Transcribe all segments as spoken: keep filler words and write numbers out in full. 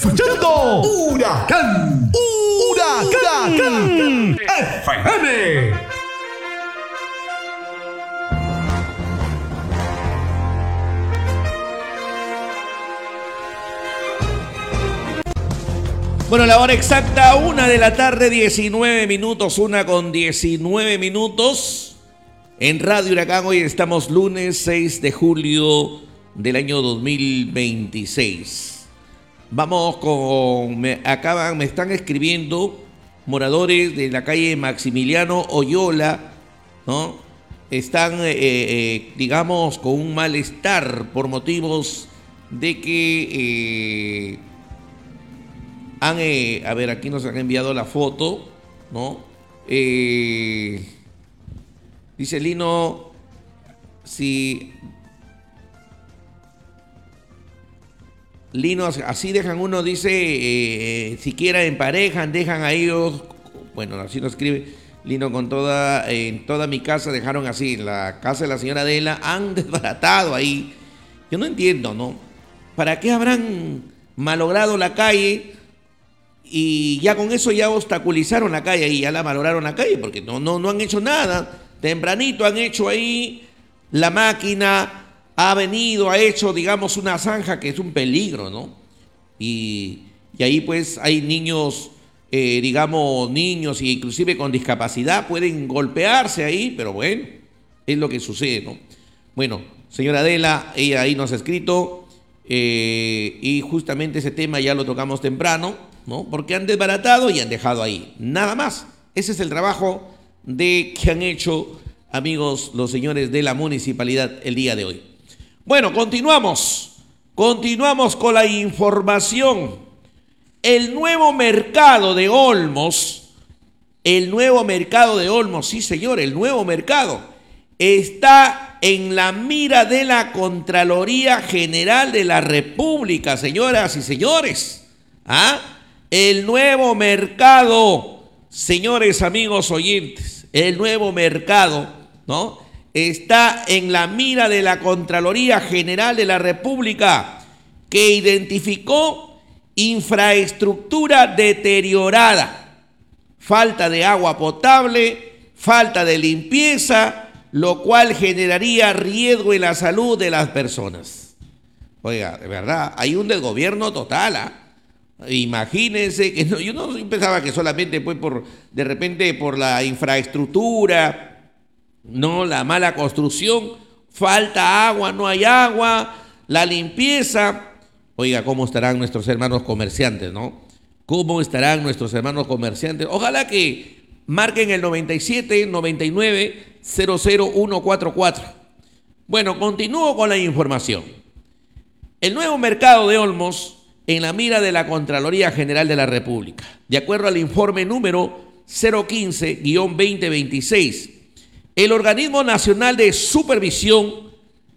escuchando Huracán, Huracán F M. Bueno, la hora exacta, una de la tarde, diecinueve minutos, una con diecinueve minutos. En Radio Huracán, hoy estamos lunes seis de julio del año dos mil veintiséis. Vamos con, me acaban, me están escribiendo moradores de la calle Maximiliano Oyola, ¿no? Están, eh, eh, digamos, con un malestar por motivos de que... Eh, Han, eh, a ver, aquí nos han enviado la foto, ¿no? Eh, dice Lino, si... Lino, así dejan uno, dice, eh, siquiera en pareja, dejan a ellos, bueno, así nos escribe Lino, con toda, eh, en toda mi casa dejaron así, en la casa de la señora Adela, han desbaratado ahí. Yo no entiendo, ¿no? ¿Para qué habrán malogrado la calle? Y ya con eso ya obstaculizaron la calle y ya la valoraron la calle, porque no, no, no han hecho nada. Tempranito han hecho ahí, la máquina ha venido, ha hecho, digamos, una zanja que es un peligro, ¿no? Y, y ahí pues hay niños, eh, digamos, niños e inclusive con discapacidad pueden golpearse ahí, pero bueno, es lo que sucede, ¿no? Bueno, señora Adela, ella ahí nos ha escrito, eh, y justamente ese tema ya lo tocamos temprano, ¿no? Porque han desbaratado y han dejado ahí, nada más. Ese es el trabajo de que han hecho, amigos, los señores de la municipalidad el día de hoy. Bueno, continuamos, continuamos con la información. El nuevo mercado de Olmos, el nuevo mercado de Olmos, sí señor, el nuevo mercado, está en la mira de la Contraloría General de la República, señoras y señores. ¿Ah? El nuevo mercado, señores amigos oyentes, el nuevo mercado, ¿no? Está en la mira de la Contraloría General de la República, que identificó infraestructura deteriorada, falta de agua potable, falta de limpieza, lo cual generaría riesgo en la salud de las personas. Oiga, de verdad, hay un desgobierno total, ¿ah? ¿eh? Imagínense que no, yo no pensaba que solamente pues por de repente por la infraestructura, no, la mala construcción, falta agua, no hay agua, la limpieza. Oiga, ¿cómo estarán nuestros hermanos comerciantes, no? ¿Cómo estarán nuestros hermanos comerciantes? Ojalá que marquen el noventa y siete, noventa y nueve, cero cero uno cuatro cuatro. Bueno, continúo con la información. El nuevo mercado de Olmos en la mira de la Contraloría General de la República. De acuerdo al informe número cero quince guión veinte veintiséis, el Organismo Nacional de Supervisión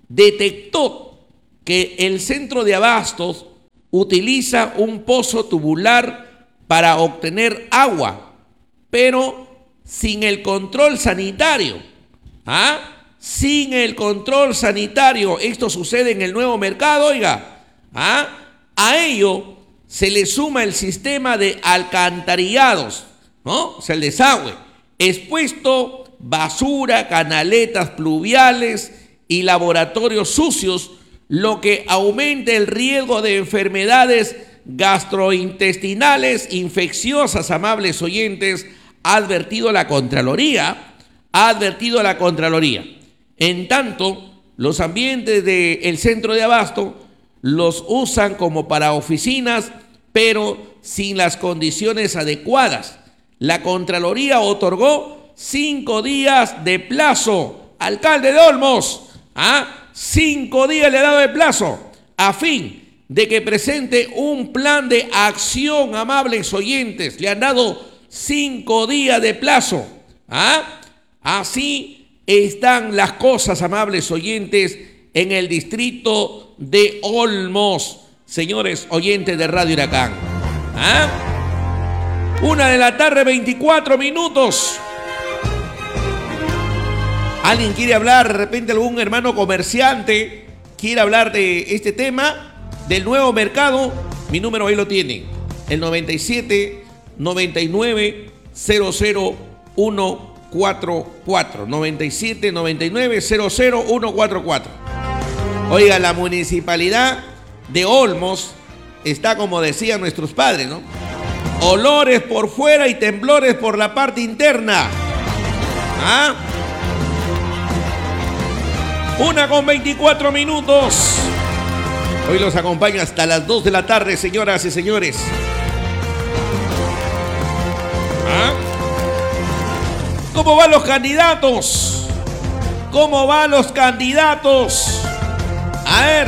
detectó que el centro de abastos utiliza un pozo tubular para obtener agua, pero sin el control sanitario. ¿Ah? Sin el control sanitario. Esto sucede en el nuevo mercado, oiga. ¿Ah? A ello se le suma el sistema de alcantarillados, ¿no? O sea, el desagüe, expuesto basura, canaletas pluviales y laboratorios sucios, lo que aumenta el riesgo de enfermedades gastrointestinales infecciosas, amables oyentes, ha advertido la Contraloría, ha advertido la Contraloría. En tanto, los ambientes del centro de abasto los usan como para oficinas, pero sin las condiciones adecuadas. La Contraloría otorgó cinco días de plazo. Alcalde de Olmos, ¿ah? Cinco días le ha dado de plazo a fin de que presente un plan de acción, amables oyentes. Le han dado cinco días de plazo. ¿Ah? Así están las cosas, amables oyentes, en el distrito de Olmos, señores oyentes de Radio Huracán. ¿Ah? Una de la tarde, veinticuatro minutos. ¿Alguien quiere hablar, de repente algún hermano comerciante quiere hablar de este tema, del nuevo mercado? Mi número ahí lo tienen. El noventa y siete, noventa y nueve, cero cero uno cuatro cuatro. noventa y siete, noventa y nueve, cero cero uno cuatro cuatro. Oiga, la municipalidad de Olmos está como decían nuestros padres, ¿no? Olores por fuera y temblores por la parte interna. ¿Ah? Una con veinticuatro minutos. Hoy los acompaña hasta las dos de la tarde, señoras y señores. ¿Ah? ¿Cómo van los candidatos? ¿Cómo van los candidatos? A ver.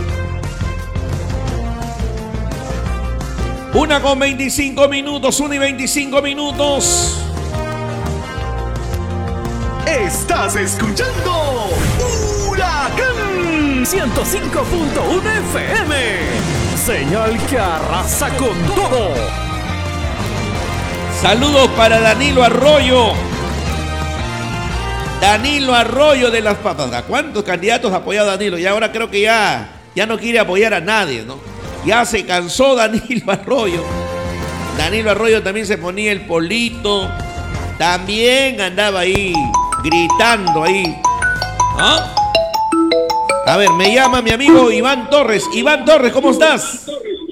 Una con veinticinco minutos, una y veinticinco minutos. Estás escuchando Huracán ciento cinco punto uno F M. Señal que arrasa con todo. Saludos para Danilo Arroyo. Danilo Arroyo de las Papas. ¿A cuántos candidatos ha apoyado Danilo? Y ahora creo que ya, ya no quiere apoyar a nadie, ¿no? Ya se cansó Danilo Arroyo. Danilo Arroyo también se ponía el polito. También andaba ahí gritando ahí. ¿Ah? A ver, me llama mi amigo Iván Torres. Iván Torres, ¿cómo estás?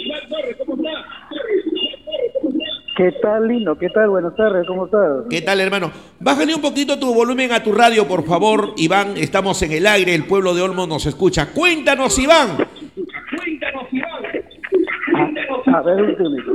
¿Qué tal, Lino? ¿Qué tal? Buenas tardes, ¿cómo estás? ¿Qué tal, hermano? Bájale un poquito tu volumen a tu radio, por favor, Iván. Estamos en el aire, el pueblo de Olmos nos escucha. Cuéntanos, Iván. Cuéntanos, Iván. A, a ver, un segundito.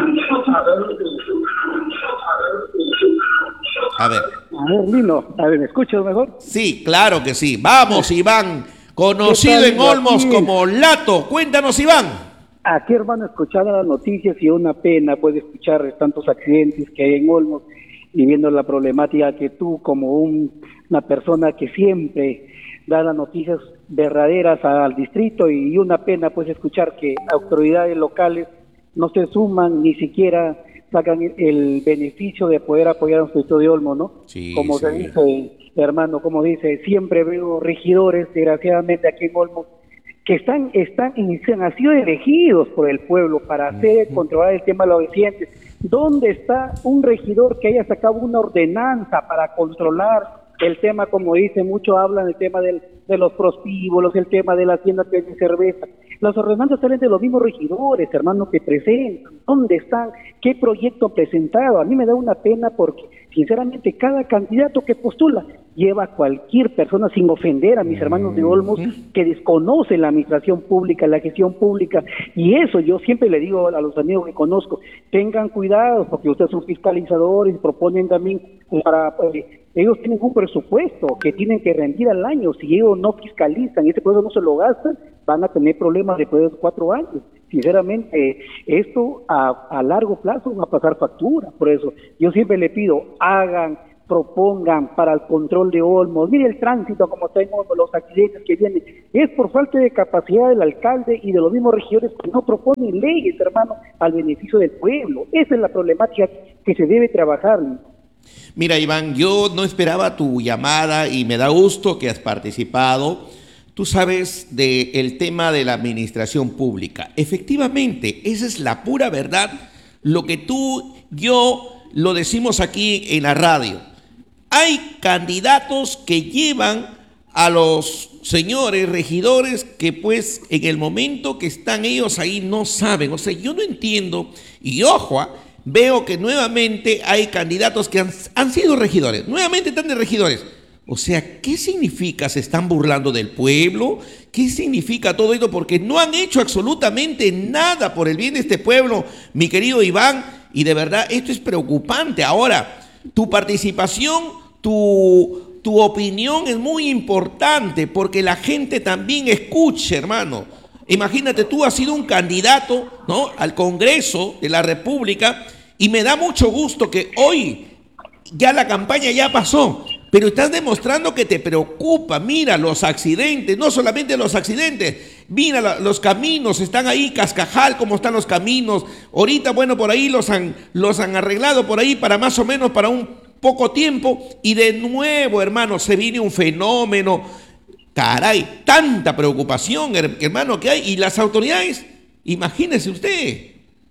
A ver. A ver, Lino, a ver, ¿me escuchas mejor? Sí, claro que sí. Vamos, Iván. Conocido tal, en Olmos aquí? como Lato. Cuéntanos, Iván. Aquí, hermano, escuchando las noticias y una pena, puede escuchar tantos accidentes que hay en Olmos y viendo la problemática que tú, como un, una persona que siempre da las noticias verdaderas al distrito, y una pena, pues, escuchar que autoridades locales no se suman, ni siquiera sacan el beneficio de poder apoyar a un distrito de Olmos, ¿no? Sí, como sí. se dice, hermano, como dice, siempre veo regidores, desgraciadamente, aquí en Olmos, que están, están, han sido elegidos por el pueblo para hacer, controlar el tema de los accidentes. ¿Dónde está un regidor que haya sacado una ordenanza para controlar el tema, como dice, muchos hablan del tema del, de los prostíbulos, el tema de las tiendas que venden cerveza? Las ordenanzas salen de los mismos regidores, hermano, que presentan. ¿Dónde están? ¿Qué proyecto han presentado? A mí me da una pena porque, sinceramente, cada candidato que postula lleva a cualquier persona, sin ofender a mis hermanos de Olmos, que desconocen la administración pública, la gestión pública, y eso yo siempre le digo a los amigos que conozco, tengan cuidado, porque ustedes son fiscalizadores, proponen también para... Eh, ellos tienen un presupuesto que tienen que rendir al año. Si ellos no fiscalizan y ese presupuesto no se lo gastan, van a tener problemas después de cuatro años. Sinceramente, esto a, a largo plazo va a pasar factura. Por eso, yo siempre le pido, hagan, propongan para el control de Olmos. Mire el tránsito, como está en Olmos, los accidentes que vienen. Es por falta de capacidad del alcalde y de los mismos regidores que no proponen leyes, hermano, al beneficio del pueblo. Esa es la problemática que se debe trabajar. Mira, Iván, yo no esperaba tu llamada y me da gusto que has participado. Tú sabes del tema de la administración pública. Efectivamente, esa es la pura verdad. Lo que tú, yo, lo decimos aquí en la radio. Hay candidatos que llevan a los señores regidores que pues en el momento que están ellos ahí no saben. O sea, yo no entiendo, y ojo, ¿eh? Veo que nuevamente hay candidatos que han, han sido regidores, nuevamente están de regidores. O sea, ¿qué significa? ¿Se están burlando del pueblo? ¿Qué significa todo esto? Porque no han hecho absolutamente nada por el bien de este pueblo, mi querido Iván, y de verdad esto es preocupante. Ahora, tu participación, tu, tu opinión es muy importante porque la gente también escuche, hermano. Imagínate, tú has sido un candidato, ¿no?, al Congreso de la República, y me da mucho gusto que hoy ya la campaña ya pasó, pero estás demostrando que te preocupa. Mira los accidentes, no solamente los accidentes, mira la, los caminos, están ahí, Cascajal, cómo están los caminos. Ahorita, bueno, por ahí los han, los han arreglado por ahí para más o menos para un poco tiempo, y de nuevo, hermano, se viene un fenómeno. Caray, tanta preocupación, hermano, que hay, y las autoridades Imagínese usted.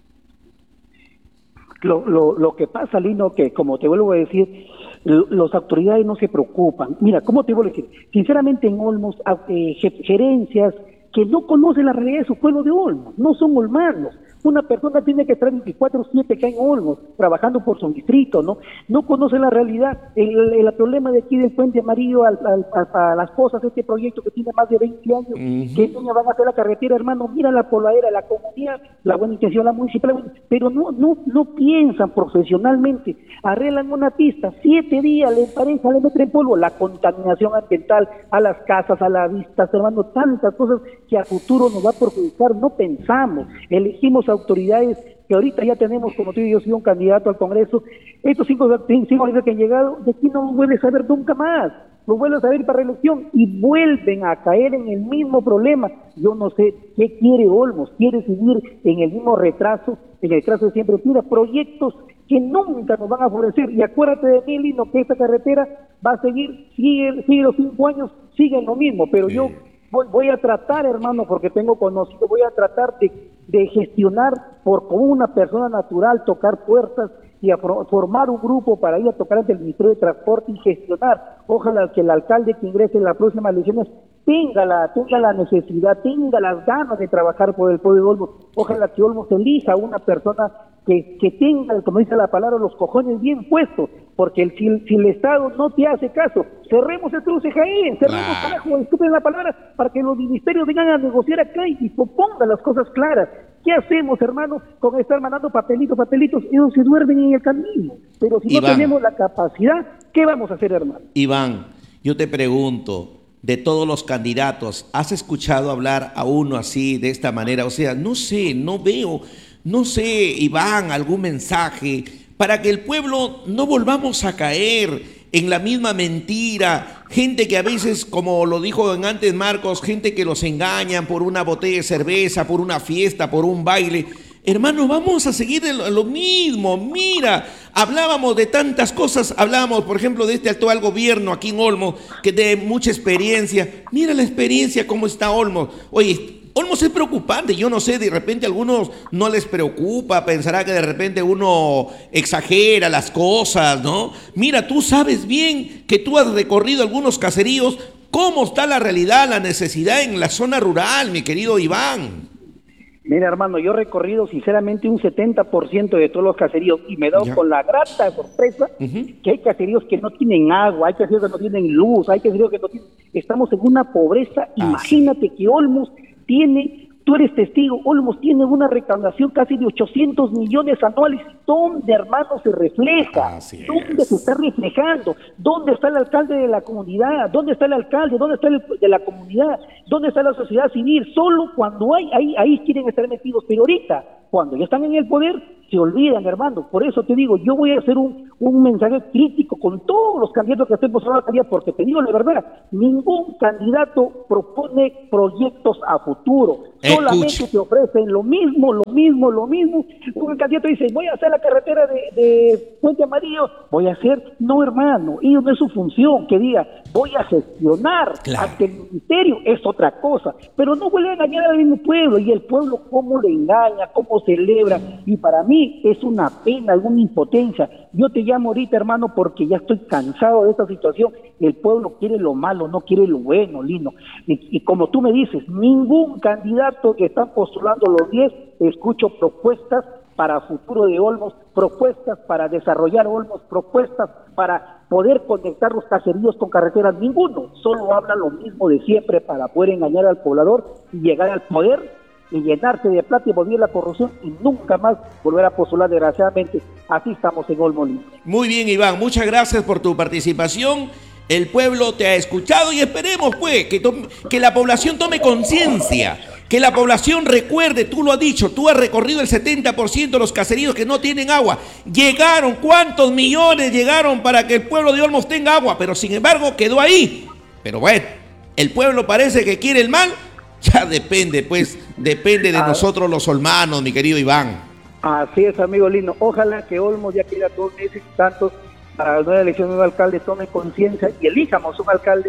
Lo, lo, lo que pasa, Lino, que como te vuelvo a decir, las autoridades no se preocupan. Mira, ¿cómo te vuelvo a decir? Sinceramente en Olmos, eh, gerencias que no conocen la realidad de su pueblo de Olmos, no son olmanos. Una persona tiene que estar veinticuatro siete acá en Olmos, trabajando por su distrito, ¿no? No conoce la realidad. El, el, el problema de aquí del Puente Amarillo al, al, a, a las cosas, este proyecto que tiene más de veinte años, uh-huh. que este van a hacer la carretera, hermano, mira la pobladera, la comunidad, la buena intención, la municipal, pero no, no, no piensan profesionalmente, arreglan una pista, siete días le emparejan, le meten polvo, la contaminación ambiental a las casas, a las vistas, hermano, tantas cosas que a futuro nos va a perjudicar, no pensamos, elegimos a autoridades que ahorita ya tenemos, como tú y yo, soy un candidato al Congreso, estos cinco, cinco años que han llegado, de aquí no vuelves a ver nunca más, no vuelves a ver para reelección y vuelven a caer en el mismo problema. Yo no sé qué quiere Olmos, quiere seguir en el mismo retraso, en el retraso de siempre, tira proyectos que nunca nos van a favorecer, y acuérdate de mí, Lino, que esta carretera va a seguir, sigue, sigue los cinco años, sigue en lo mismo, pero sí. yo voy, voy a tratar, hermano, porque tengo conocido, voy a tratar de de gestionar por como una persona natural, tocar puertas y a formar un grupo para ir a tocar ante el Ministerio de Transporte y gestionar. Ojalá que el alcalde que ingrese en las próximas elecciones tenga la, tenga la necesidad, tenga las ganas de trabajar por el pueblo de Olmos. Ojalá que Olmos elija a una persona que, que tenga, como dice la palabra, los cojones bien puestos, porque el, si, si el Estado no te hace caso, cerremos el cruce Jaén, cerremos, ah. carajo, escupen la palabra, para que los ministerios vengan a negociar acá y pongan las cosas claras. ¿Qué hacemos, hermano, con estar mandando papelitos, papelitos, y ellos se duermen en el camino? Pero si Iván, no tenemos la capacidad, ¿qué vamos a hacer, hermano? Iván, yo te pregunto, de todos los candidatos, ¿has escuchado hablar a uno así, de esta manera? O sea, no sé, no veo, no sé, Iván, algún mensaje para que el pueblo no volvamos a caer en la misma mentira, gente que a veces, como lo dijo antes Marcos, gente que los engañan por una botella de cerveza, por una fiesta, por un baile. Hermano, vamos a seguir lo mismo. Mira, hablábamos de tantas cosas, hablábamos, por ejemplo, de este actual gobierno aquí en Olmos, que de mucha experiencia. Mira la experiencia, cómo está Olmos. Oye, Olmos es preocupante, yo no sé, de repente a algunos no les preocupa, pensará que de repente uno exagera las cosas, ¿no? Mira, tú sabes bien que tú has recorrido algunos caseríos, cómo está la realidad, la necesidad en la zona rural, mi querido Iván. Mira, hermano, yo he recorrido sinceramente un setenta por ciento de todos los caseríos y me he dado ya. con la grata sorpresa uh-huh. que hay caseríos que no tienen agua, hay caseríos que no tienen luz, hay caseríos que no tienen... Estamos en una pobreza, ah, imagínate sí. que Olmos tiene, tú eres testigo, Olmos tiene una recaudación casi de ochocientos millones anuales. ¿Dónde, hermano, se refleja? Así ¿Dónde es. se está reflejando? ¿Dónde está el alcalde de la comunidad? ¿Dónde está el alcalde? ¿Dónde está el de la comunidad? ¿Dónde está la sociedad civil? Solo cuando hay, ahí, ahí quieren estar metidos, pero ahorita, cuando ya están en el poder, se olvidan, hermano. Por eso te digo, yo voy a hacer un, un mensaje crítico con todos los candidatos que estén postulando a la alcaldía, porque te digo la verdad, ningún candidato propone proyectos a futuro. Escucha. Solamente te ofrecen lo mismo, lo mismo, lo mismo. Un candidato dice, voy a hacer la carretera de, de Puente Amarillo, voy a hacer, no, hermano, ellos no es su función, que diga, voy a gestionar claro. ante el ministerio, es otra cosa, pero no vuelve a engañar al mismo pueblo, y el pueblo cómo le engaña, cómo celebra, y para mí es una pena, alguna impotencia. Yo te llamo ahorita, hermano, porque ya estoy cansado de esta situación. El pueblo quiere lo malo, no quiere lo bueno, Lino, y, y como tú me dices, ningún candidato que están postulando los diez, escucho propuestas para futuro de Olmos, propuestas para desarrollar Olmos, propuestas para poder conectar los caseríos con carreteras, ninguno, solo hablan lo mismo de siempre para poder engañar al poblador y llegar al poder y llenarse de plata y volver la corrupción y nunca más volver a postular, desgraciadamente. Así estamos en Olmos. Muy bien, Iván, muchas gracias por tu participación. El pueblo te ha escuchado y esperemos pues que, que la población tome conciencia, que la población recuerde, tú lo has dicho, tú has recorrido el setenta por ciento de los caseríos que no tienen agua. Llegaron, ¿cuántos millones llegaron para que el pueblo de Olmos tenga agua? Pero sin embargo quedó ahí. Pero bueno, el pueblo parece que quiere el mal, ya depende pues, depende de ah. nosotros los olmanos, mi querido Iván. Así es, amigo Lino, ojalá que Olmos ya queda dos meses y tantos para la nueva elección de un alcalde, tome conciencia y elijamos un alcalde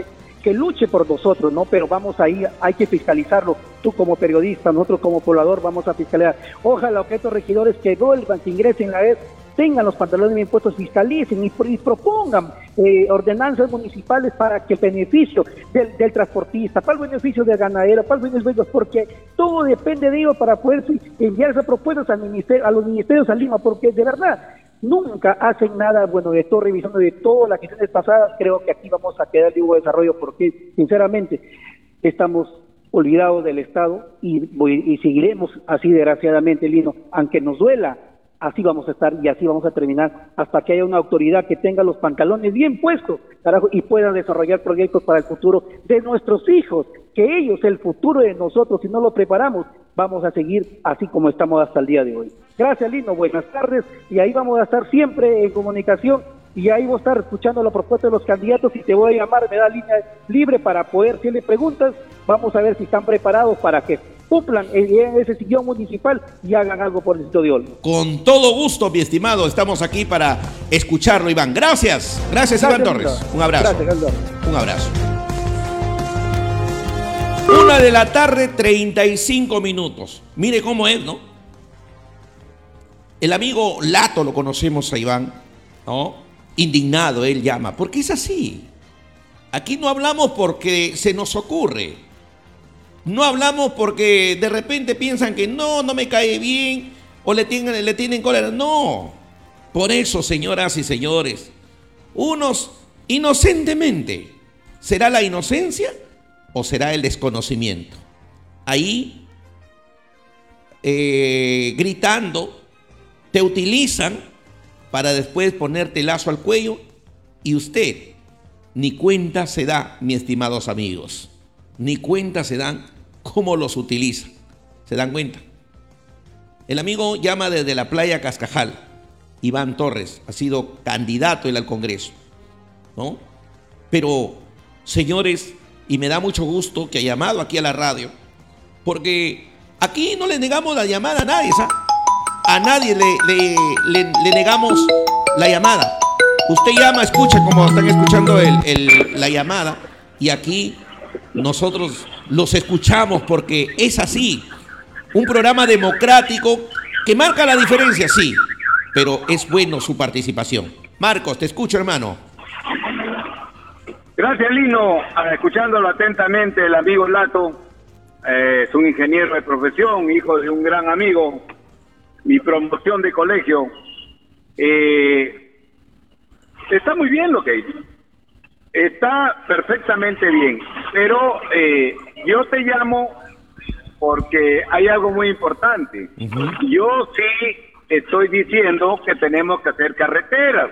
que luche por nosotros, ¿no? Pero vamos ahí, hay que fiscalizarlo. Tú como periodista, nosotros como poblador vamos a fiscalizar. Ojalá que estos regidores que vuelvan, que ingresen a vez, tengan los pantalones bien puestos, fiscalicen y, y propongan eh, ordenanzas municipales para que el beneficio del, del transportista, para el beneficio del ganadero, para el beneficio, porque todo depende de ellos para poder enviar esas propuestas al ministerio, a los ministerios a Lima, porque de verdad nunca hacen nada. Bueno, de todo, revisando de todas las gestiones pasadas, creo que aquí vamos a quedar libre de desarrollo, porque sinceramente estamos olvidados del Estado y, y seguiremos así, desgraciadamente, Lino, aunque nos duela. Así vamos a estar y así vamos a terminar hasta que haya una autoridad que tenga los pantalones bien puestos, carajo, y pueda desarrollar proyectos para el futuro de nuestros hijos, que ellos, el futuro de nosotros, si no lo preparamos, vamos a seguir así como estamos hasta el día de hoy. Gracias, Lino, buenas tardes, y ahí vamos a estar siempre en comunicación, y ahí voy a estar escuchando la propuesta de los candidatos y te voy a llamar, me da línea libre para poder hacerle preguntas. Vamos a ver si están preparados para que cumplan en ese sillón municipal y hagan algo por el distrito de Olmos. Con todo gusto, mi estimado, estamos aquí para escucharlo, Iván. Gracias, gracias, gracias Iván Torres. Iván. Un abrazo. Gracias, Un abrazo. Una de la tarde, treinta y cinco minutos. Mire cómo es, ¿no? El amigo Lato, lo conocemos a Iván, ¿no? Indignado, él llama, porque es así. Aquí no hablamos porque se nos ocurre. No hablamos porque de repente piensan que no, no me cae bien o le tienen, le tienen cólera. No. Por eso, señoras y señores, unos inocentemente, ¿será la inocencia o será el desconocimiento? Ahí, eh, gritando, te utilizan para después ponerte lazo al cuello y usted ni cuenta se da, mis estimados amigos, ni cuenta se dan cómo los utilizan. ¿Se dan cuenta? El amigo llama desde la playa Cascajal, Iván Torres, ha sido candidato él al Congreso, ¿no? Pero, señores, y me da mucho gusto que ha llamado aquí a la radio, porque aquí no le negamos la llamada a nadie, ¿sabes? A nadie le, le, le, le negamos la llamada. Usted llama, escucha como están escuchando el, el, la llamada, y aquí nosotros los escuchamos porque es así. Un programa democrático que marca la diferencia, sí, pero es bueno su participación. Marcos, te escucho, hermano. Gracias, Lino. Escuchándolo atentamente, el amigo Lato, eh, es un ingeniero de profesión, hijo de un gran amigo, mi promoción de colegio. Eh, está muy bien lo que dice. Está perfectamente bien, pero eh, yo te llamo porque hay algo muy importante. Uh-huh. Yo sí estoy diciendo que tenemos que hacer carreteras.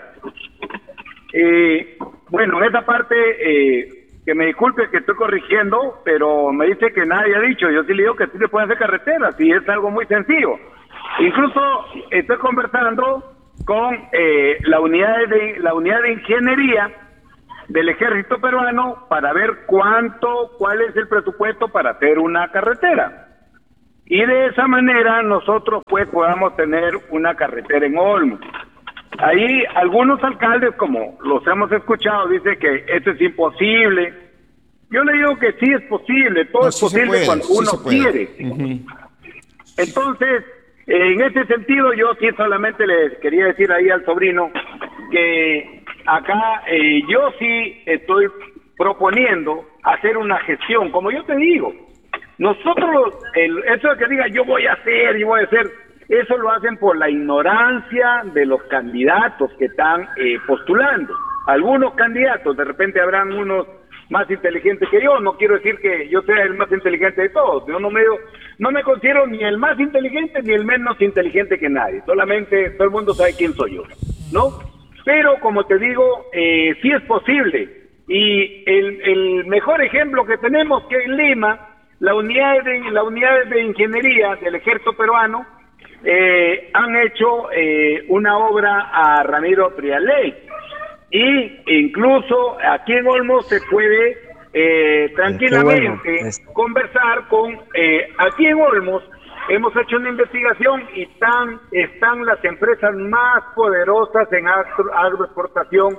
Eh, bueno, esa parte, eh, que me disculpe que estoy corrigiendo, pero me dice que nadie ha dicho. Yo sí le digo que sí se pueden hacer carreteras y es algo muy sencillo. Incluso estoy conversando con eh, la unidad de la unidad de ingeniería del ejército peruano para ver cuánto, cuál es el presupuesto para hacer una carretera. Y de esa manera nosotros pues podamos tener una carretera en Olmos. Ahí algunos alcaldes, como los hemos escuchado, dicen que eso es imposible. Yo le digo que sí es posible, todo no, es sí posible puede, cuando sí uno quiere. Uh-huh. Entonces, en ese sentido, yo sí solamente les quería decir ahí al sobrino que acá eh, yo sí estoy proponiendo hacer una gestión, como yo te digo. Nosotros, el, eso de que diga yo voy a hacer, yo voy a hacer, eso lo hacen por la ignorancia de los candidatos que están eh, postulando. Algunos candidatos, de repente habrán unos más inteligentes que yo, no quiero decir que yo sea el más inteligente de todos, yo no me, no me considero ni el más inteligente ni el menos inteligente que nadie, solamente todo el mundo sabe quién soy yo, ¿no? Pero como te digo, eh, sí es posible, y el, el mejor ejemplo que tenemos que en Lima, la unidad de, la unidad de ingeniería del ejército peruano eh, han hecho eh, una obra a Ramiro Trialey, y incluso aquí en Olmos se puede eh, tranquilamente bueno, conversar con, eh, aquí en Olmos hemos hecho una investigación y están, están las empresas más poderosas en agro, agroexportación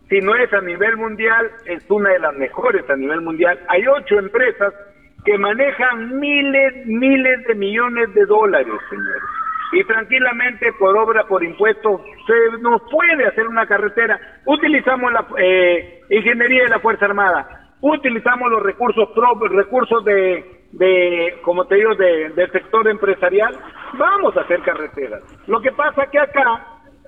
si no es a nivel mundial, es una de las mejores a nivel mundial. Hay ocho empresas que manejan miles, miles de millones de dólares, señores. Y tranquilamente, por obra, por impuestos, se nos puede hacer una carretera. Utilizamos la eh, ingeniería de la Fuerza Armada, utilizamos los recursos propios, recursos de, de como te digo, de, del sector empresarial, vamos a hacer carreteras. Lo que pasa que acá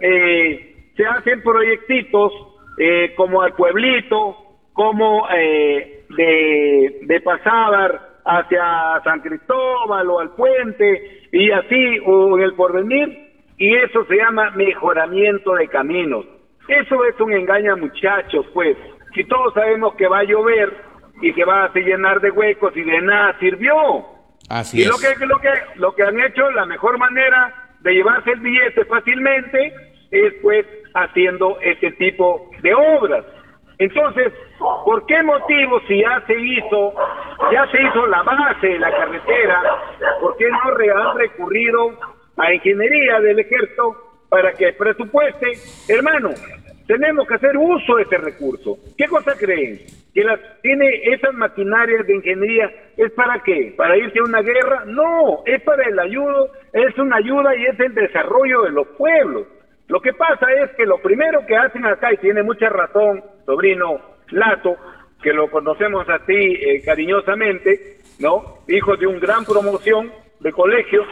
eh, se hacen proyectitos eh, como al pueblito, como eh, de, de Pasábar hacia San Cristóbal o al puente, y así, o en el Porvenir, y eso se llama mejoramiento de caminos. Eso es un engaño, muchachos, pues. Si todos sabemos que va a llover y que va a se llenar de huecos y de nada sirvió. Así y es. lo que, lo que, lo que han hecho, la mejor manera de llevarse el billete fácilmente es pues haciendo este tipo de obras. Entonces, ¿por qué motivo, si ya se hizo, ya se hizo la base de la carretera, por qué no re- han recurrido a ingeniería del ejército para que presupueste? Hermano, tenemos que hacer uso de ese recurso. ¿Qué cosa creen? ¿Que las tiene esas maquinarias de ingeniería? ¿Es para qué? ¿Para irse a una guerra? No, es para el ayudo, es una ayuda y es el desarrollo de los pueblos. Lo que pasa es que lo primero que hacen acá, y tiene mucha razón, sobrino Lato, que lo conocemos así eh, cariñosamente, ¿no? Hijo de un gran promoción de colegio,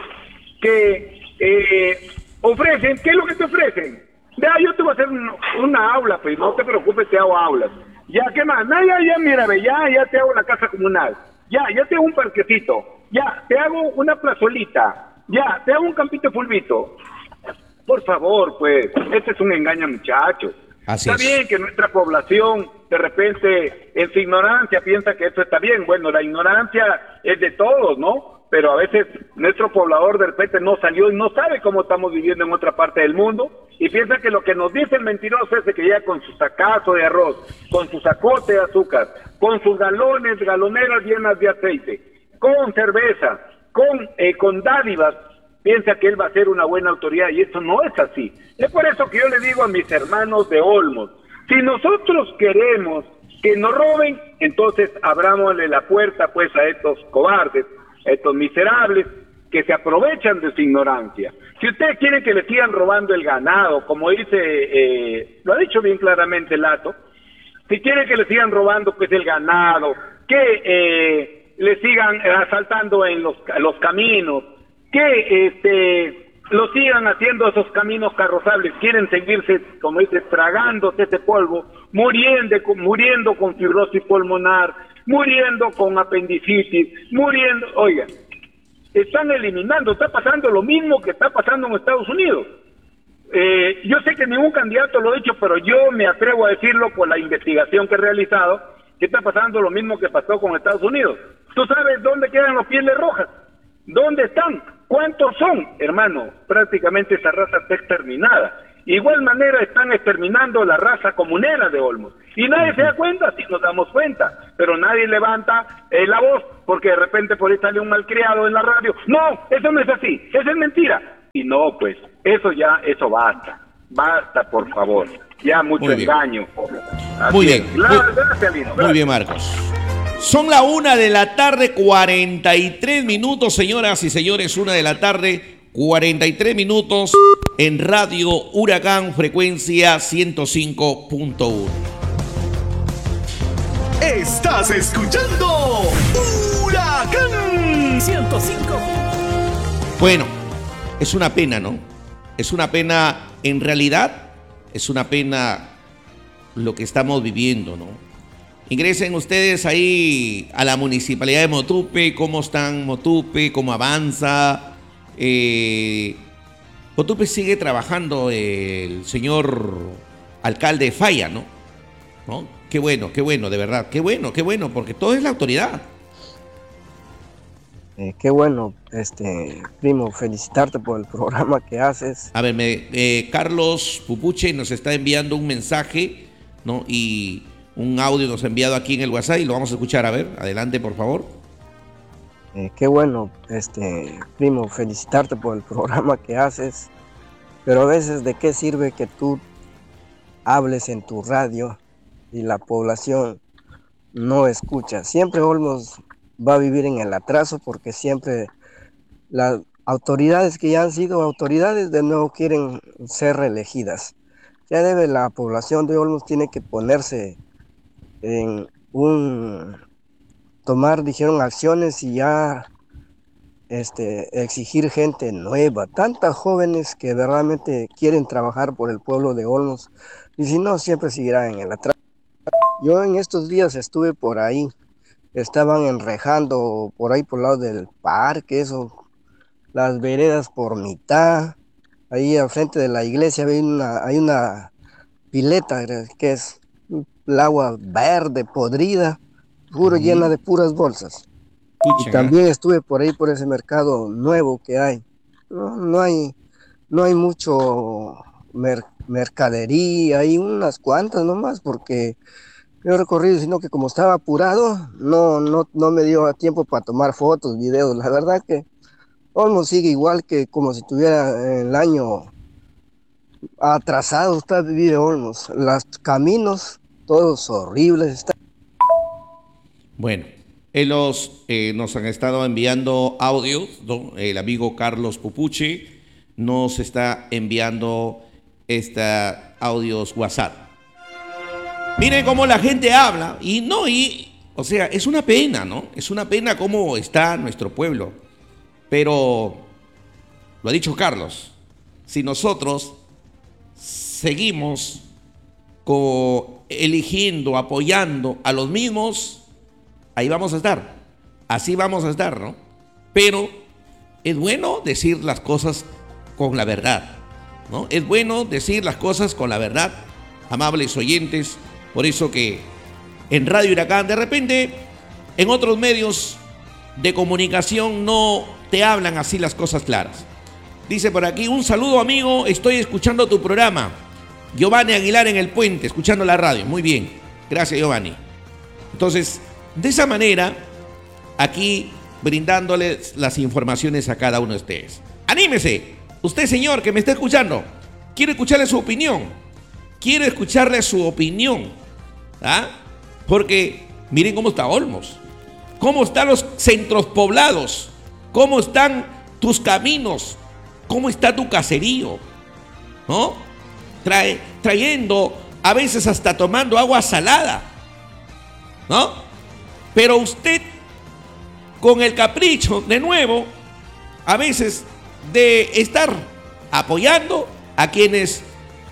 que eh, ofrecen, ¿qué es lo que te ofrecen? Ya, yo te voy a hacer un, una aula, pues no te preocupes, te hago aulas. Ya, ¿qué más? No, ya, ya, mira, ve, ya, ya te hago la casa comunal. Ya, ya te hago un parquecito. Ya, te hago una plazolita. Ya, te hago un campito de fulbito. Por favor, pues, este es un engaño, muchachos. Así está es. bien que nuestra población, de repente, en su ignorancia, piensa que esto está bien. Bueno, la ignorancia es de todos, ¿no? Pero a veces nuestro poblador de repente no salió y no sabe cómo estamos viviendo en otra parte del mundo y piensa que lo que nos dice el mentiroso es de que llega con su sacazo de arroz, con su sacote de azúcar, con sus galones, galoneras llenas de aceite, con cerveza, con, eh, con dádivas, piensa que él va a ser una buena autoridad y eso no es así. Es por eso que yo le digo a mis hermanos de Olmos, si nosotros queremos que nos roben, entonces abrámosle la puerta pues a estos cobardes, a estos miserables que se aprovechan de su ignorancia. Si ustedes quieren que le sigan robando el ganado, como dice, eh, lo ha dicho bien claramente Lato, si quieren que le sigan robando pues el ganado, que eh, le sigan asaltando en los, los caminos, que este lo sigan haciendo esos caminos carrozables, quieren seguirse, como dice, tragándose ese polvo, muriendo, muriendo con fibrosis pulmonar, muriendo con apendicitis, muriendo, oiga, están eliminando, está pasando lo mismo que está pasando en Estados Unidos. Eh, yo sé que ningún candidato lo ha dicho, pero yo me atrevo a decirlo por la investigación que he realizado, que está pasando lo mismo que pasó con Estados Unidos. ¿Tú sabes dónde quedan los pieles rojas? ¿Dónde están? ¿Cuántos son? Hermano, prácticamente esa raza está exterminada. Igual manera están exterminando la raza comunera de Olmos. Y nadie se da cuenta, si nos damos cuenta. Pero nadie levanta eh, la voz, porque de repente por ahí sale un malcriado en la radio. No, eso no es así, eso es mentira. Y no, pues, eso ya, eso basta. Basta, por favor. Ya mucho Muy bien. engaño. Así Muy bien. es. Gracias, gracias, Lino. Muy bien, Marcos. Son la una de la tarde, cuarenta y tres minutos, señoras y señores, una de la tarde, cuarenta y tres minutos en Radio Huracán, frecuencia ciento cinco punto uno. Estás escuchando Huracán ciento cinco. Bueno, es una pena, ¿no? Es una pena, en realidad, es una pena lo que estamos viviendo, ¿no? Ingresen ustedes ahí a la Municipalidad de Motupe, cómo están Motupe, cómo avanza. Eh, Motupe sigue trabajando el señor alcalde Falla, ¿no? ¿no? Qué bueno, qué bueno, de verdad, qué bueno, qué bueno, porque todo es la autoridad. Eh, qué bueno, este primo, felicitarte por el programa que haces. A ver, me, eh, Carlos Pupuche nos está enviando un mensaje, ¿no? Y un audio nos ha enviado aquí en el WhatsApp y lo vamos a escuchar. A ver, adelante, por favor. Eh, qué bueno, este primo, felicitarte por el programa que haces. Pero a veces, ¿de qué sirve que tú hables en tu radio y la población no escucha. Siempre Olmos va a vivir en el atraso porque siempre las autoridades que ya han sido autoridades de nuevo quieren ser reelegidas. Ya debe la población de Olmos tiene que ponerse en un tomar, dijeron, acciones y ya este, exigir gente nueva, tantas jóvenes que verdaderamente quieren trabajar por el pueblo de Olmos, y si no, siempre seguirán en el atraso. Yo en estos días estuve por ahí, estaban enrejando por ahí por el lado del parque, eso, las veredas por mitad, ahí al frente de la iglesia hay una, hay una pileta que es el agua verde, podrida, puro uh-huh. llena de puras bolsas. Pucha. Y también estuve por ahí por ese mercado nuevo que hay. No, no hay, no hay mucho mer- mercadería, hay unas cuantas nomás porque yo he recorrido, sino que como estaba apurado, no, no, no me dio tiempo para tomar fotos, videos. La verdad que Olmos sigue igual que como si tuviera el año atrasado, está vive Olmos. Los caminos, todos horribles. Está... Bueno, ellos eh, nos han estado enviando audios, ¿no? El amigo Carlos Pupuche nos está enviando estos audios WhatsApp. Miren cómo la gente habla y no, y, o sea, es una pena, ¿no? Es una pena cómo está nuestro pueblo. Pero, lo ha dicho Carlos, si nosotros seguimos co- eligiendo, apoyando a los mismos, ahí vamos a estar, así vamos a estar, ¿no? Pero es bueno decir las cosas con la verdad, ¿no? Es bueno decir las cosas con la verdad, amables oyentes. Por eso que en Radio Huracán, de repente, en otros medios de comunicación no te hablan así las cosas claras. Dice por aquí, un saludo amigo, estoy escuchando tu programa. Giovanni Aguilar en el puente, escuchando la radio. Muy bien, gracias Giovanni. Entonces, de esa manera, aquí brindándoles las informaciones a cada uno de ustedes. Anímese, usted señor que me está escuchando, quiero escucharle su opinión. Quiero escucharle su opinión. ¿Ah? Porque miren cómo está Olmos, cómo están los centros poblados, cómo están tus caminos, cómo está tu caserío, ¿no? Trae, trayendo, a veces hasta tomando agua salada, ¿no? Pero usted, con el capricho, de nuevo, a veces de estar apoyando a quienes,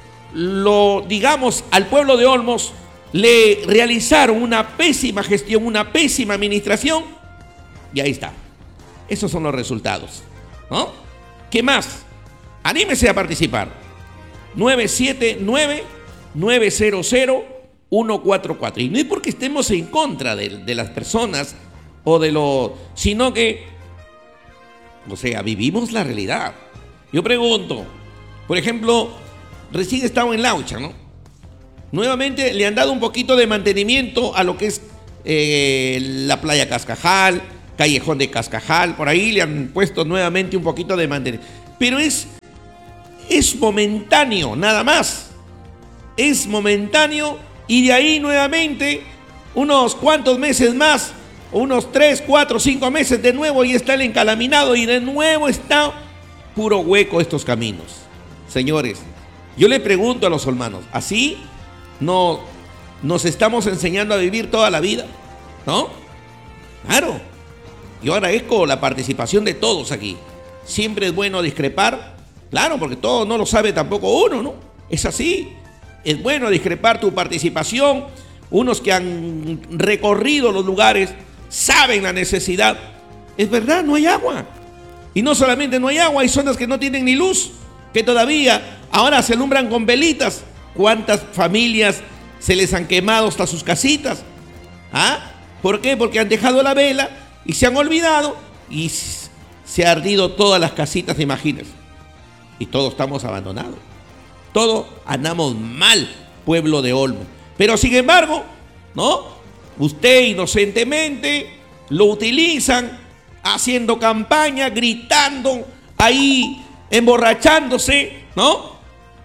lo digamos, al pueblo de Olmos, le realizaron una pésima gestión, una pésima administración, y ahí está. Esos son los resultados, ¿no? ¿Qué más? Anímese a participar. nueve siete nueve, nueve cero cero, uno cuatro cuatro. Y no es porque estemos en contra de, de las personas o de lo, sino que, o sea, vivimos la realidad. Yo pregunto, por ejemplo, recién estaba en Laucha, ¿no? Nuevamente le han dado un poquito de mantenimiento a lo que es eh, la playa Cascajal, Callejón de Cascajal, por ahí le han puesto nuevamente un poquito de mantenimiento. Pero es, es momentáneo, nada más. Es momentáneo y de ahí nuevamente, unos cuantos meses más, unos tres, cuatro, cinco meses de nuevo y está el encalaminado y de nuevo está puro hueco estos caminos. Señores, yo le pregunto a los olmanos, ¿así no nos estamos enseñando a vivir toda la vida? ¿No? Claro. Yo agradezco la participación de todos aquí. Siempre es bueno discrepar, claro, porque todo no lo sabe tampoco uno, ¿no? Es así. Es bueno discrepar tu participación. Unos que han recorrido los lugares saben la necesidad. Es verdad, no hay agua. Y no solamente no hay agua, hay zonas que no tienen ni luz, que todavía ahora se alumbran con velitas. ¿Cuántas familias se les han quemado hasta sus casitas? ¿Ah? ¿Por qué? Porque han dejado la vela y se han olvidado y se han ardido todas las casitas, imagínense. Y todos estamos abandonados. Todos andamos mal, pueblo de Olmos. Pero sin embargo, ¿no? Usted inocentemente lo utilizan haciendo campaña, gritando, ahí emborrachándose, ¿no?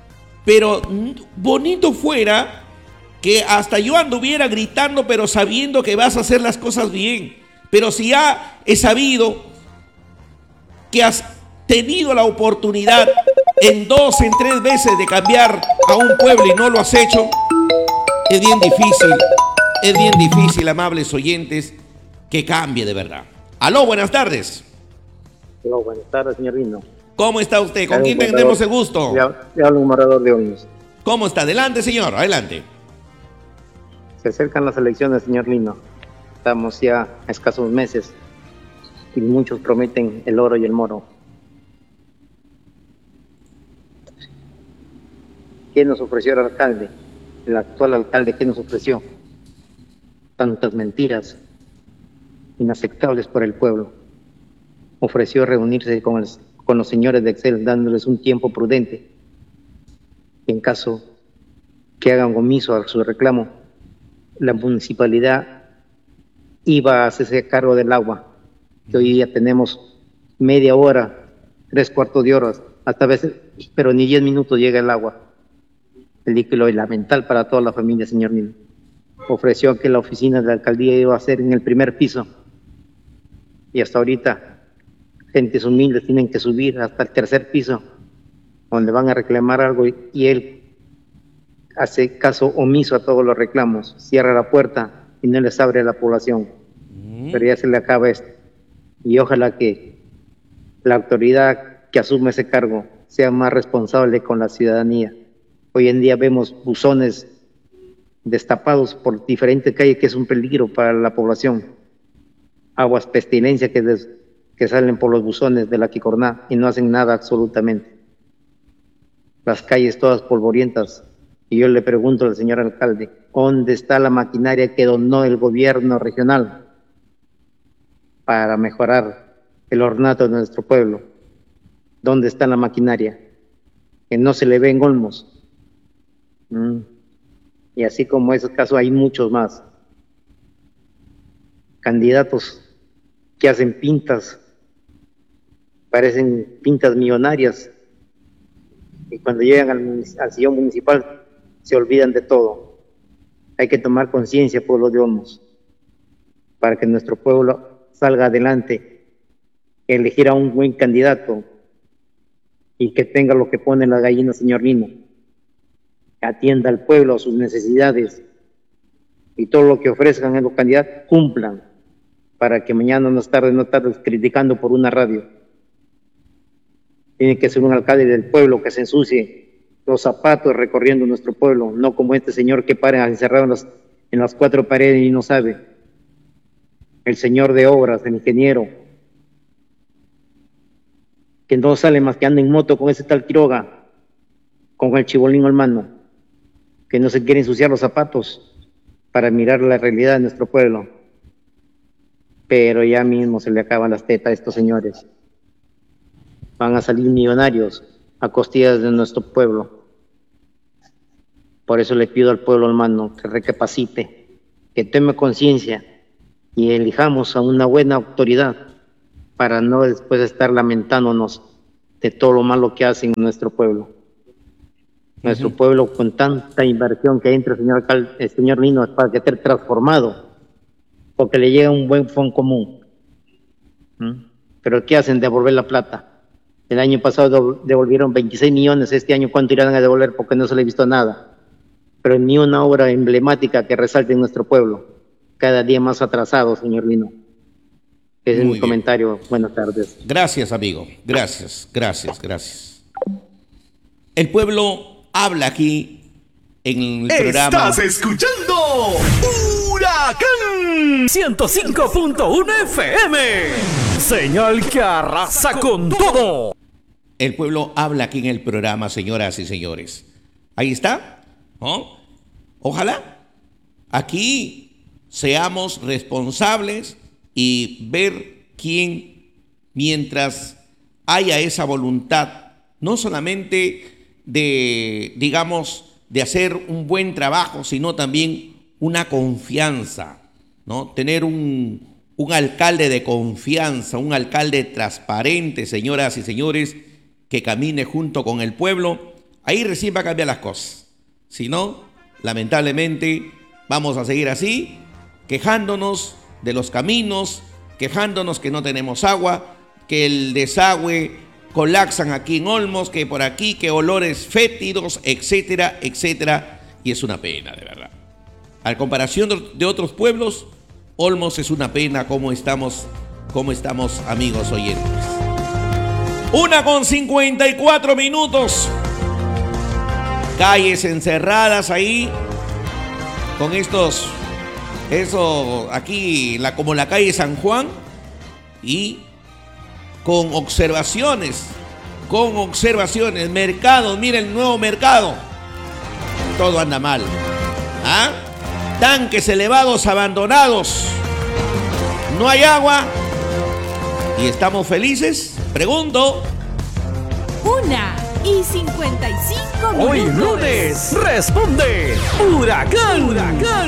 Pero bonito fuera que hasta yo anduviera gritando, pero sabiendo que vas a hacer las cosas bien. Pero si ya he sabido que has tenido la oportunidad en dos, en tres veces de cambiar a un pueblo y no lo has hecho, es bien difícil, es bien difícil, amables oyentes, que cambie de verdad. Aló, buenas tardes. Aló, buenas tardes, señor Lino. ¿Cómo está usted? ¿Con Hay quién un tenemos el morador- gusto? Le hab- le habla un morador de Olmos. ¿Cómo está? Adelante, señor, adelante. Se acercan las elecciones, señor Lino. Estamos ya a escasos meses y muchos prometen el oro y el moro. ¿Qué nos ofreció el alcalde? El actual alcalde, ¿qué nos ofreció? Tantas mentiras inaceptables por el pueblo. Ofreció reunirse con, el- con los señores de Excel, dándoles un tiempo prudente. En caso que hagan omiso a su reclamo, la municipalidad iba a hacerse cargo del agua, que hoy día tenemos media hora, tres cuartos de horas, hasta veces, pero ni diez minutos llega el agua. El líquido elemental para toda la familia, señor Nino. Ofreció que la oficina de la alcaldía iba a ser en el primer piso, y hasta ahorita gentes humildes tienen que subir hasta el tercer piso, donde van a reclamar algo, y, y él hace caso omiso a todos los reclamos, cierra la puerta y no les abre a la población. Pero ya se le acaba esto. Y ojalá que la autoridad que asume ese cargo sea más responsable con la ciudadanía. Hoy en día vemos buzones destapados por diferentes calles, que es un peligro para la población. Aguas pestilencia que, des, que salen por los buzones de la Quicorná y no hacen nada absolutamente. Las calles todas polvorientas. Y yo le pregunto al señor alcalde, ¿dónde está la maquinaria que donó el gobierno regional para mejorar el ornato de nuestro pueblo? ¿Dónde está la maquinaria? Que no se le ve en Olmos. Mm. Y así como esos casos hay muchos más. Candidatos que hacen pintas, parecen pintas millonarias, y cuando llegan al, al sillón municipal se olvidan de todo. Hay que tomar conciencia, pueblo de Olmos, para que nuestro pueblo salga adelante, elegir a un buen candidato y que tenga lo que pone la gallina, señor Lino, que atienda al pueblo, a sus necesidades, y todo lo que ofrezcan a los candidatos cumplan, para que mañana no tarde, no tarde criticando por una radio. Tiene que ser un alcalde del pueblo que se ensucie los zapatos recorriendo nuestro pueblo, no como este señor que para encerrado en las, en las cuatro paredes y no sabe. El señor de obras, el ingeniero, que no sale más que anda en moto con ese tal Quiroga, con el chibolín en mano, que no se quiere ensuciar los zapatos para mirar la realidad de nuestro pueblo. Pero ya mismo se le acaban las tetas a estos señores. Van a salir millonarios a costillas de nuestro pueblo. Por eso le pido al pueblo, hermano, que recapacite, que tome conciencia y elijamos a una buena autoridad para no después estar lamentándonos de todo lo malo que hacen en nuestro pueblo. Nuestro uh-huh. pueblo, con tanta inversión que entra, señor alcalde, el señor Lino, es para que esté transformado, porque le llega un buen fondo común. ¿Mm? Pero ¿qué hacen? Devolver la plata. El año pasado devolvieron veintiséis millones, este año ¿cuánto irán a devolver? Porque no se le ha visto nada. Pero ni una obra emblemática que resalte en nuestro pueblo. Cada día más atrasado, señor Lino. Ese es mi comentario. Buenas tardes. Gracias, amigo. Gracias, gracias, gracias. El pueblo habla aquí en el programa. Estás escuchando Huracán ciento cinco punto uno F M. Señal que arrasa con todo. El pueblo habla aquí en el programa, señoras y señores. Ahí está. ¿No? Ojalá aquí seamos responsables y ver quién, mientras haya esa voluntad, no solamente de, digamos, de hacer un buen trabajo, sino también una confianza, ¿no? Tener un, un alcalde de confianza, un alcalde transparente, señoras y señores, que camine junto con el pueblo Ahí recién va a cambiar las cosas. Si no, lamentablemente vamos a seguir así, quejándonos de los caminos, quejándonos que no tenemos agua, que el desagüe colapsan aquí en Olmos, que por aquí, que olores fétidos, etcétera, etcétera. Y es una pena, de verdad. A comparación de otros pueblos, Olmos es una pena cómo estamos, cómo estamos, amigos oyentes. Una con cincuenta y cuatro minutos. Calles encerradas ahí, con estos, eso, aquí, la, como la calle San Juan, y con observaciones, con observaciones, mercados, miren el nuevo mercado, todo anda mal, ¿ah? Tanques elevados abandonados, no hay agua, y estamos felices, pregunto. Una y cincuenta y cinco minutos. Hoy lunes responde Huracán. Huracán.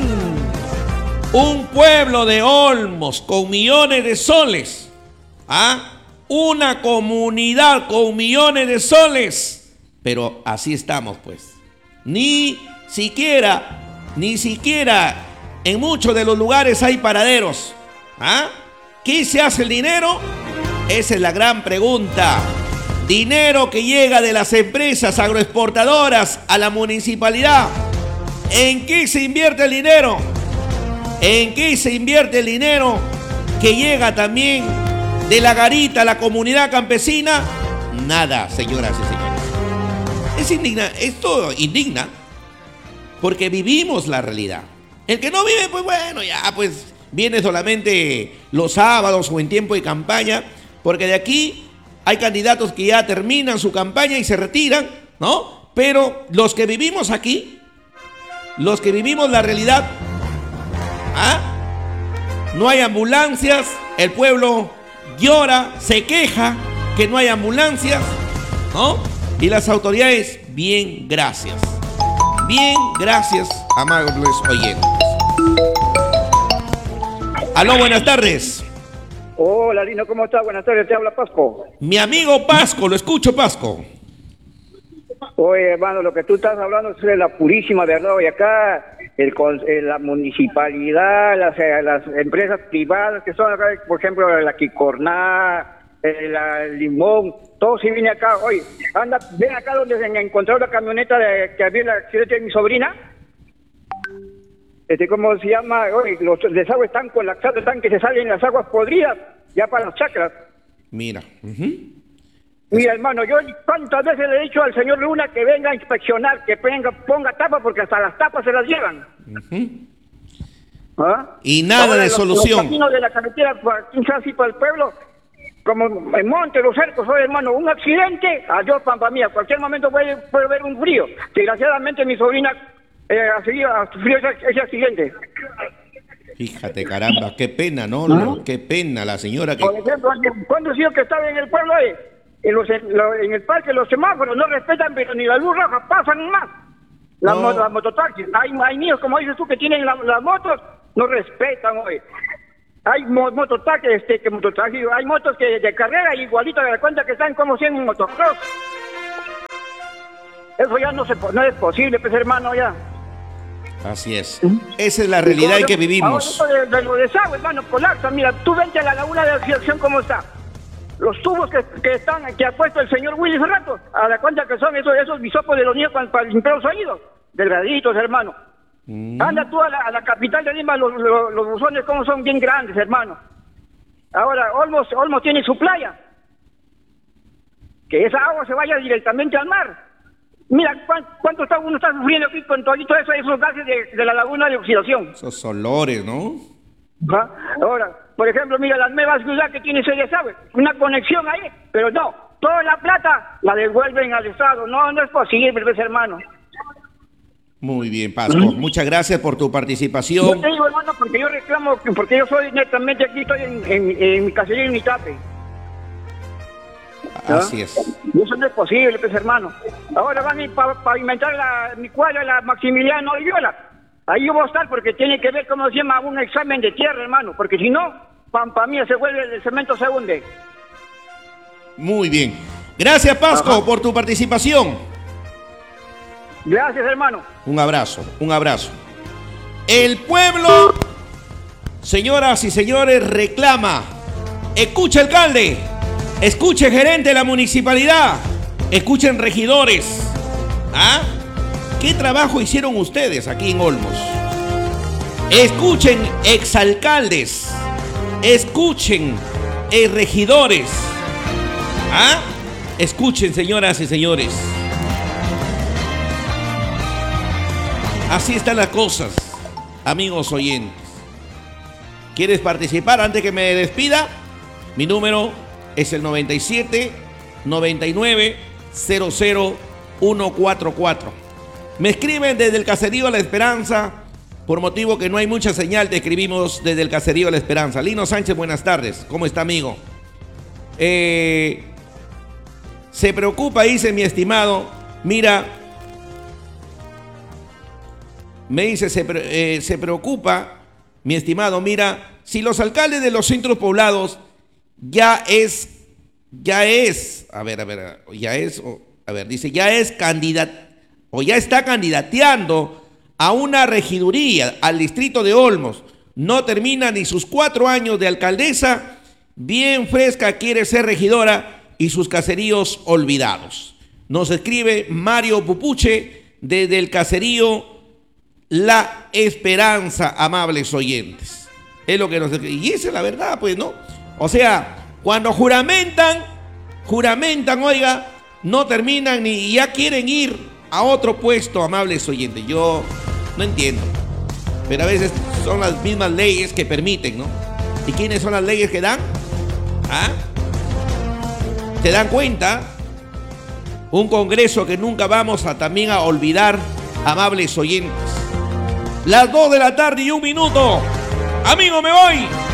Un pueblo de Olmos con millones de soles, ¿ah? Una comunidad con millones de soles, pero así estamos pues. Ni siquiera, ni siquiera en muchos de los lugares hay paraderos, ¿ah? ¿Qué se hace el dinero? Esa es la gran pregunta. Dinero que llega de las empresas agroexportadoras a la municipalidad. ¿En qué se invierte el dinero? ¿En qué se invierte el dinero que llega también de la garita a la comunidad campesina? Nada, señoras y señores. Es indigna, esto indigna porque vivimos la realidad. El que no vive, pues bueno, ya pues viene solamente los sábados o en tiempo de campaña, porque de aquí hay candidatos que ya terminan su campaña y se retiran, ¿no? Pero los que vivimos aquí, los que vivimos la realidad, ¿ah? No hay ambulancias, el pueblo llora, se queja que no hay ambulancias, ¿no? Y las autoridades, bien, gracias. Bien, gracias, amables oyentes. Aló, buenas tardes. Hola, Lino, ¿cómo estás? Buenas tardes, te habla Pasco. Mi amigo Pasco, lo escucho, Pasco. Oye, hermano, lo que tú estás hablando es de la purísima verdad. Hoy acá, el, la municipalidad, las, las empresas privadas que son acá, por ejemplo, la Quicorná, el, el Limón, todo se viene acá. Oye, anda, ven acá donde se encontró la camioneta de, que había el accidente de mi sobrina. Este, ¿cómo se llama? Oye, los desagües están colapsados, están que se salen las aguas podridas, ya para las chacras. Mira. Uh-huh. Mira, hermano, yo cuántas veces le he dicho al señor Luna que venga a inspeccionar, que venga, ponga tapas, porque hasta las tapas se las llevan. Uh-huh. ¿Ah? Y nada Ahora, de los, solución. Los caminos de la carretera, quizás así para el pueblo, como en Monte, Los Cercos, oye, hermano, un accidente, adiós, pampa mía, cualquier momento puede, puede haber un frío. Desgraciadamente mi sobrina eh, ha, seguido, ha sufrido ese, ese accidente. Fíjate, caramba, qué pena, ¿no? ¿Ah? Qué pena la señora que... Por ejemplo, ¿cuándo ha sido que estaba en el pueblo, eh? En, los, en el parque los semáforos no respetan, pero ni la luz roja, pasan más. Las, no. mo las mototaxis, hay, hay niños, como dices tú, que tienen la, las motos, no respetan hoy. Hay mo mototaxis, este, que mototaxis, hay motos que de carrera igualito de la cuenta que están como si en un motocross. Eso ya no, se, no es posible, pues hermano, ya. Así es. Esa es la realidad en que vivimos. Ahora, de, de los desagües, hermano, colapsa. Mira, tú vente a la laguna de Oxidación, ¿cómo está? Los tubos que, que están, que ha puesto el señor Willy hace rato, a la cuenta que son esos, esos bisopos de los niños para, para limpiar los oídos, delgaditos, hermano. Mm. Anda tú a la, a la capital de Lima, los, los, los buzones como son bien grandes, hermano. Ahora, Olmos, Olmos tiene su playa. Que esa agua se vaya directamente al mar. Mira, ¿cuánto, cuánto está, uno está sufriendo aquí con todo eso, esos gases de, de la laguna de Oxidación? Esos olores, ¿no? ¿Ah? Ahora, por ejemplo, mira, las nuevas ciudades que tiene ese desagüe, una conexión ahí, pero no, toda la plata la devuelven al Estado. No, no es posible, pues, hermano. Muy bien, Pasco. ¿Mm? Muchas gracias por tu participación. Yo te digo, hermano, porque yo reclamo, porque yo soy netamente aquí, estoy en, en, en mi casería, en mi tape. ¿Ah? Así es. Y eso no es posible, pues, hermano. Ahora van a ir para pavimentar la, mi cuadra, la Maximiliano Oriola. Ahí yo voy a estar porque tiene que ver, como se llama, un examen de tierra, hermano. Porque si no, pampa mía, se vuelve, el cemento se hunde. Muy bien. Gracias, Pasco, Ajá. por tu participación. Gracias, hermano. Un abrazo, un abrazo. El pueblo, señoras y señores, reclama. Escuche, alcalde. Escuche, gerente de la municipalidad. Escuchen, regidores. ¿Ah? ¿Qué trabajo hicieron ustedes aquí en Olmos? Escuchen, exalcaldes. Escuchen, eh, regidores. ¿Ah? Escuchen, señoras y señores. Así están las cosas, amigos oyentes. ¿Quieres participar antes que me despida? Mi número es el noventa y siete, noventa y nueve, cero cero, ciento cuarenta y cuatro. Me escriben desde el Caserío La Esperanza. Por motivo que no hay mucha señal, te escribimos desde el Caserío La Esperanza. Lino Sánchez, buenas tardes. ¿Cómo está, amigo? Eh, se preocupa, dice mi estimado. Mira, me dice, se, eh, se preocupa, mi estimado. Mira, si los alcaldes de los centros poblados ya es, ya es, a ver, a ver, ya es, a ver, dice, ya es candidato, o ya está candidateando a una regiduría, al distrito de Olmos, no termina ni sus cuatro años de alcaldesa, bien fresca quiere ser regidora y sus caseríos olvidados. Nos escribe Mario Pupuche desde el Caserío La Esperanza, amables oyentes. Es lo que nos escribe. Y esa es la verdad, pues, ¿no? O sea, cuando juramentan, juramentan, oiga, no terminan ni y ya quieren ir a otro puesto, amables oyentes. Yo no entiendo, pero a veces son las mismas leyes que permiten, ¿no? ¿Y quiénes son las leyes que dan? ¿Ah? ¿Se dan cuenta? Un congreso que nunca vamos a también a olvidar, amables oyentes. Las dos de la tarde y un minuto. Amigo, me voy.